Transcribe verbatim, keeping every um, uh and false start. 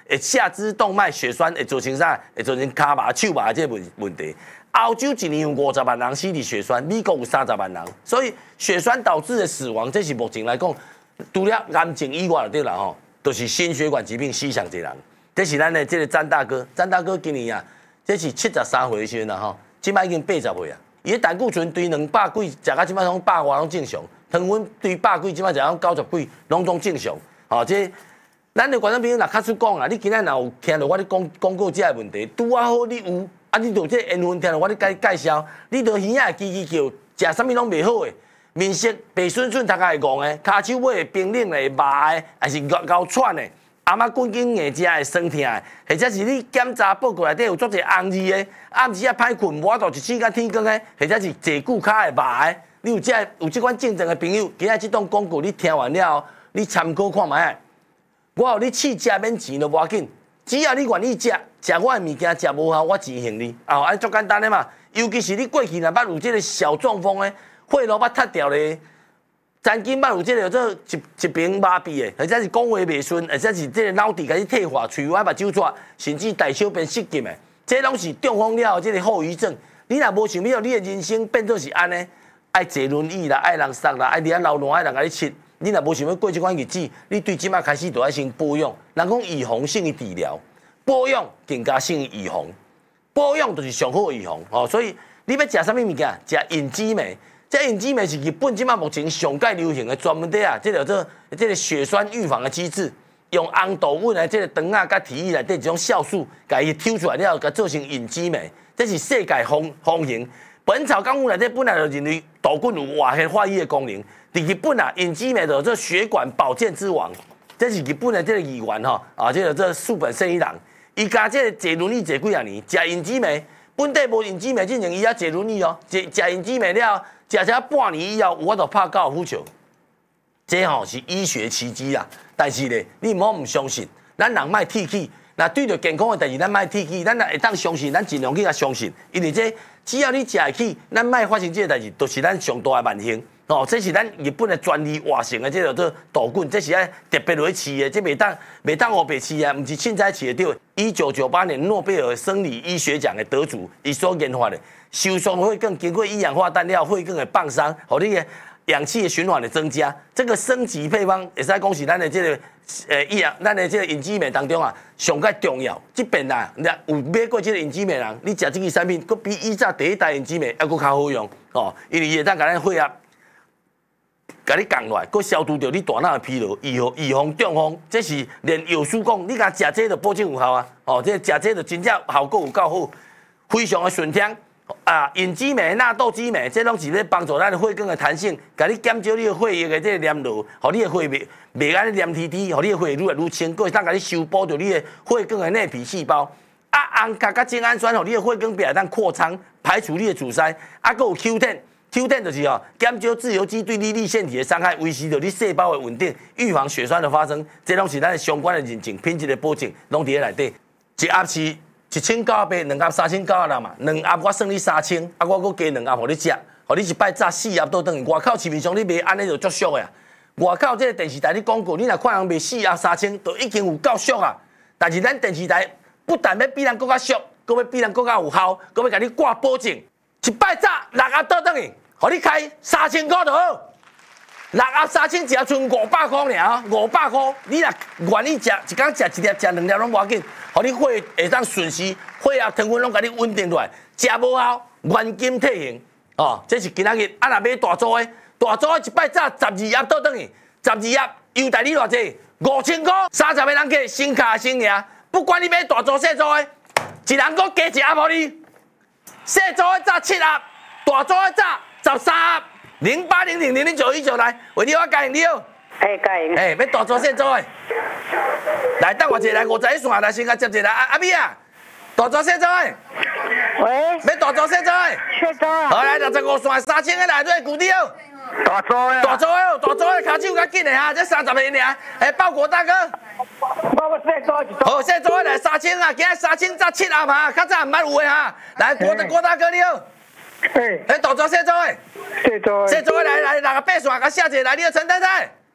会下肢动脉血栓，会造成啥？会造成骹麻、手麻这问问题。欧洲一年有五十万人死于血栓，美国有三十万人，所以血栓导致的死亡，这是目前来讲，除了癌症以外对啦吼，都、就是心血管疾病死上侪人。这是咱的这个詹大哥，詹大哥今年啊，这是七十三岁的时阵啦吼，即摆已经八十岁啊。伊的胆固醇对两百几，食到即摆拢百外拢正常，糖分对百几，即摆食到九十几，拢总正常。吼、哦，这咱的观众朋友若较出讲啊，你今仔若有听到我咧讲讲过这个问题，拄啊好你有，啊你着这缘分听到我咧介介绍，你着耳仔叽叽叫，食啥物拢袂好诶，面色白顺顺，头壳会戆诶，骹手尾会冰冷诶，麻诶，还是咬咬喘诶。阿妈滚紧硬食会酸痛的，或者是你检查报告内底有足侪红字的，暗时啊歹困，无度一醒到天光的，或者是坐久骹会麻的，你有这有这款症状的朋友，今仔这档广告你听完了后，你参考看卖。我有你试食免钱都无要紧，只要你愿意食，食我的物件食无效，我钱还你。啊，安足简单的嘛。尤其是你过去若捌有这个小中风的，血路捌塌掉的。曾经捌有即个做一一边麻痹的，或者是讲话袂顺，或者是即个脑底开始退化、喙歪、目睭蛇，甚至大小便失禁的，这拢是中风了后即个后遗症。你若无想要你的人生变做是安尼，爱坐轮椅啦，爱人塞啦，爱伫遐流汗，爱人甲你切。你若无想要过即款日子，你对即摆开始就要先保养。人讲预防胜于治疗，保养更加胜于预防。保养就是上好的预防哦。所以你要食啥物物件？食银枝梅。这银枝梅是日本即马目前上界流行的专门的啊，这叫做这个血栓预防的机制，用红豆粉的这个糖啊、甲体液内底一种酵素，甲伊抽出来了，甲做成银枝梅，这是世界风风行。《本草纲目》内底本来就认为豆粉有化学化瘀的功能，伫日本啊，银枝梅就做血管保健之王，这是日本的这个议员吼啊，这个这树本胜一郎，伊家这个坐轮椅坐几啊年，食银枝梅，本地无银枝梅进前伊也坐轮椅哦，食食银枝梅了。食食半年以后，我就拍高尔夫球。这吼是医学奇迹啦，但是咧，你唔好唔相信，咱人莫铁气。那对着健康的代志，咱莫铁气，咱若会当相信，咱尽量去甲相信。因为这只要你食会起，咱莫发生这个代志，都、就是咱上大的万幸。哦，这是咱日本的专利活成的，这叫做豆棍，这是爱特别落去饲的，这袂当袂当黑白饲啊，唔是凊彩饲得到。一九九八年诺贝尔生理医学奖的得主，伊所研发的。收缩会更经过一氧化氮料会更的放松，互你的氧气的循环的增加。这个升级配方也是在恭喜咱的这个呃一氧，咱的这个银枝梅当中啊，上介重要。这边啊，有买过这个银枝梅人，你食这个产品，佫比以前第一代银枝梅还佫较好用哦，因为伊会当甲咱血压，甲你降落来，佫消除掉你大脑的疲劳，预防预防中风。这是连药师讲，你甲食这个保证有效啊！哦，这食这个真正效果有够好，非常的顺听。啊，银枝梅、纳豆枝梅，这拢是咧帮助咱的血管的弹性，甲你减少你的血液的这个粘度，互你的血袂袂安尼黏滴滴，互你的血愈来愈清，佫会当甲你修补着你的血管的内皮细胞。啊，红甲甲精氨酸，互你的血管壁会当扩张，排除你的阻塞。啊，佫有 Q 十，Q 十就是哦，减少自由基对你粒腺体的伤害，维持着你细胞的稳定，预防血栓的发生。这拢是咱的相关的认证、品质的保证，拢伫咧内底。一盒是。一千九百八，两盒三千九百六嘛，两盒我算你三千，啊我搁加两盒互你食，互你一摆炸四盒倒转去。外口市面上你卖安尼就足俗的啊！外口这个电视台你广告，你若看人卖四盒三千，都已经有够俗啊！但是咱电视台不但要比人更较俗，搁要比人更较有效，搁要甲你挂保证，一摆炸六盒倒转去，互你开三千块就好。六盒三千，只剩五百块尔，五百块，你若愿意食，一工食一粒，食两粒拢无要紧，互你血会当顺时，血压、糖分拢甲你稳定落来，食无效，原金退现。哦，这是今仔日，啊若买大组的，大组的一摆炸十二盒倒转去，十二盒优待你偌济？五千块，三十个人客，新卡新赢，不管你买大组小组的，一人搁加一盒互你，小组的炸七盒，大组的炸十三盒。零八零零零零九一九来，为你我加赢你哦。 哎，加赢。 哎，要大组小组的，来等我一下来五十一线来先甲接一下。阿阿美啊，大组小组的。 喂。 要大组小组的。 小组啊。 好来，六十五线三千个内底固定哦。 大组的。 大组的哦，大组的卡手较紧的哈，这三十个尔。哎，报国大哥。 报个小组一组。 好，小组的来三千啊，今日三千炸七盒哈，较早唔捌有的哈。来，国国大哥你好。 哎。 哎，大组小组的。 小组的。 小组的来来，六十八线甲写一下，来你要陈太太。